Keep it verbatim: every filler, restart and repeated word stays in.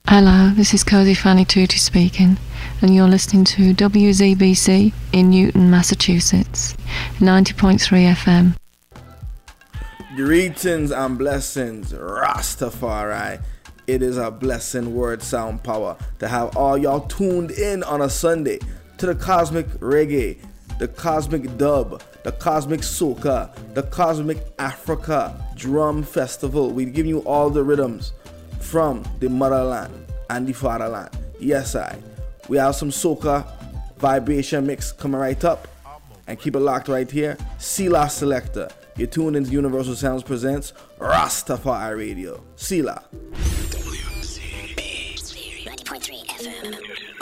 Hello, this is Cozy Fanny Tutti speaking, and you're listening to W Z B C in Newton, Massachusetts, ninety point three F M. Greetings and blessings, Rastafari. It is a blessing, word, sound, power to have all y'all tuned in on a Sunday to the Cosmic Reggae, the Cosmic Dub, the Cosmic Soca, the Cosmic Africa Drum Festival. We're giving you all the rhythms from the motherland and the fatherland. Yes, I. We have some soca vibration mix coming right up. And keep it locked right here. Sila Selector. You're tuned into Universal Sounds presents Rastafari Radio. Sila. W Z B C ninety point three F M.